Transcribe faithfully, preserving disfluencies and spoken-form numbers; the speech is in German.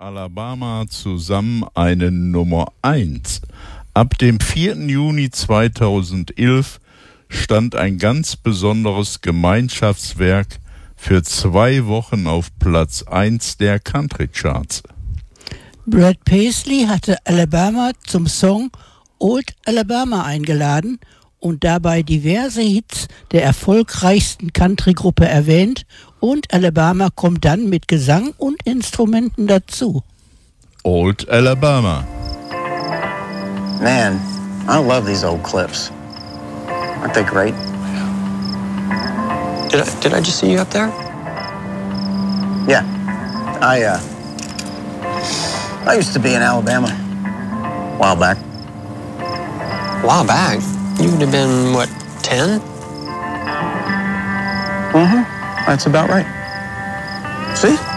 Alabama zusammen eine Nummer eins. Ab dem vierten Juni zweitausendelf stand ein ganz besonderes Gemeinschaftswerk für zwei Wochen auf Platz eins der Country-Charts. Brad Paisley hatte Alabama zum Song Old Alabama eingeladen und dabei diverse Hits der erfolgreichsten Country-Gruppe erwähnt, und Alabama kommt dann mit Gesang und Instrumenten dazu. Old Alabama. Man, I love these old clips. Aren't they great? Did I, did I just see you up there? Yeah. I, uh... I used to be in Alabama. A while back. A while back? You would have been, what, ten? Mm-hmm. That's about right. See?